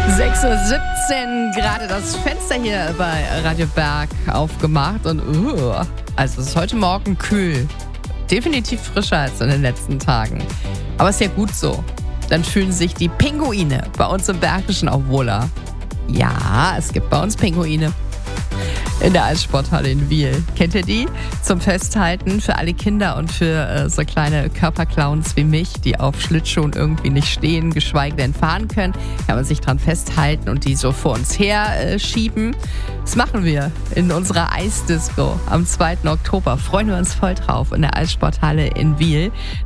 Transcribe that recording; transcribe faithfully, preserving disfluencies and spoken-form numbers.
sechs Uhr siebzehn, gerade das Fenster hier bei Radio Berg aufgemacht und uh, also es ist heute Morgen kühl. Definitiv frischer als in den letzten Tagen. Aber ist ja gut so. Dann fühlen sich die Pinguine bei uns im Bergischen auch wohler. Ja, es gibt bei uns Pinguine. In der Eissporthalle in Wiel. Kennt ihr die? Zum Festhalten für alle Kinder und für äh, so kleine Körperclowns wie mich, die auf Schlittschuhen irgendwie nicht stehen, geschweige denn fahren können, kann man sich dran festhalten und die so vor uns her äh, schieben. Das machen wir in unserer Eisdisco am zweiten Oktober. Freuen wir uns voll drauf in der Eissporthalle in Wiel.